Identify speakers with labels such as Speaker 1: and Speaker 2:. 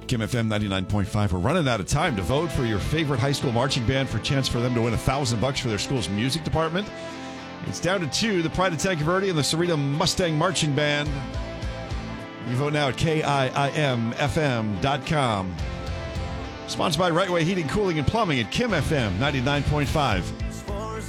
Speaker 1: Kim FM 99.5. We're running out of time to vote for your favorite high school marching band for a chance for them to win $1,000 for their school's music department. It's down to two, the Pride of Tanque Verde and the Cerrito Mustang Marching Band. You vote now at KIIMFM.com. Sponsored by Right Way Heating, Cooling, and Plumbing at Kim FM 99.5.